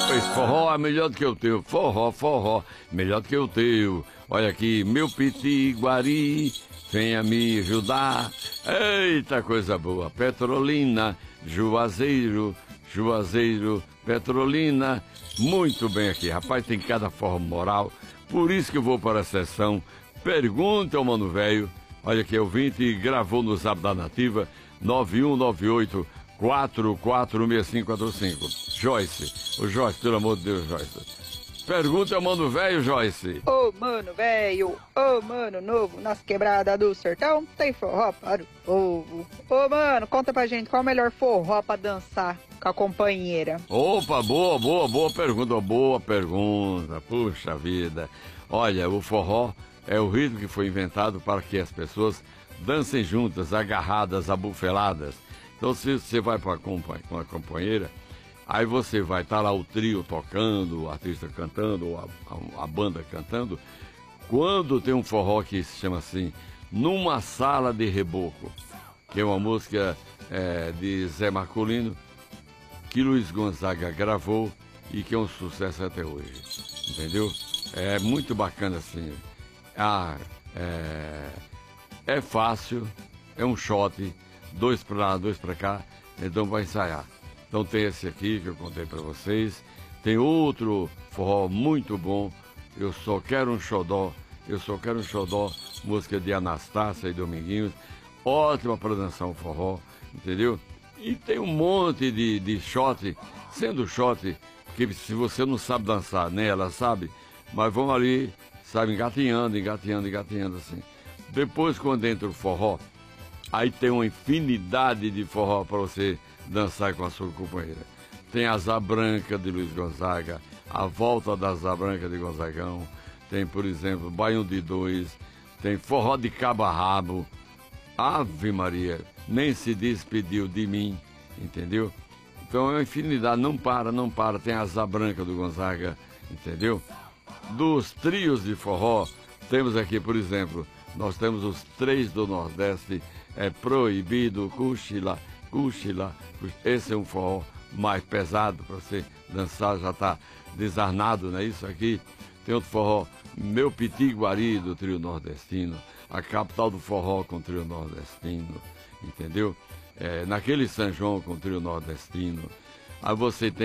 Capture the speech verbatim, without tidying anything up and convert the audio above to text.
Pois forró é melhor do que o teu, forró, forró, melhor do que o teu. Olha aqui, meu pitiguari, venha me ajudar. Eita, coisa boa. Petrolina, Juazeiro, Juazeiro, Petrolina. Muito bem aqui, rapaz, tem cada forma moral. Por isso que eu vou para a sessão Pergunta ao Mano Velho. Olha aqui, o vinte gravou no Zap da Nativa, nove um nove oito, quatro quatro seis cinco quatro cinco. Joyce, o Joyce, pelo amor de Deus, Joyce. Pergunta ao Mano Velho, Joyce. Ô, Mano Velho, ô, Mano Novo, nas quebradas do sertão tem forró para o povo. Ô, Mano, conta pra gente qual é o melhor forró pra dançar com a companheira. Opa, boa, boa, boa pergunta, boa pergunta. Puxa vida. Olha, o forró é o ritmo que foi inventado para que as pessoas dancem juntas, agarradas, abufeladas. Então, se você vai para com a companheira, aí você vai estar tá lá o trio tocando, o artista cantando, ou a, a, a banda cantando. Quando tem um forró que se chama assim, Numa Sala de Reboco, que é uma música é, de Zé Marcolino, que Luiz Gonzaga gravou e que é um sucesso até hoje, entendeu? É muito bacana assim. Ah, é, é fácil, é um shot, dois para lá, dois para cá, então vai ensaiar. Então tem esse aqui que eu contei para vocês, tem outro forró muito bom, Eu Só Quero um Xodó, Eu Só Quero um Xodó, música de Anastácia e Dominguinhos, ótima para dançar um forró, entendeu? E tem um monte de, de shot, sendo shot, porque se você não sabe dançar, nem ela sabe, mas vão ali, sabe, engatinhando, engatinhando, engatinhando assim. Depois, quando entra o forró, aí tem uma infinidade de forró para você dançar com a sua companheira. Tem Asa Branca de Luiz Gonzaga, A Volta da Asa Branca de Gonzagão, tem, por exemplo, Baião de Dois, tem Forró de Cabo a Rabo, Ave Maria, Nem Se Despediu de Mim, entendeu? Então é uma infinidade, não para, não para, tem Asa Branca do Gonzaga, entendeu? Dos trios de forró, temos aqui, por exemplo, nós temos os três do Nordeste, é Proibido, Cuxila, Cuxila, esse é um forró mais pesado para você dançar, já está desarnado, não é isso aqui? Tem outro forró, Meu Pitiguari, do trio nordestino, a capital do forró com o trio nordestino, entendeu? É, naquele São João com o trio nordestino. Aí você tem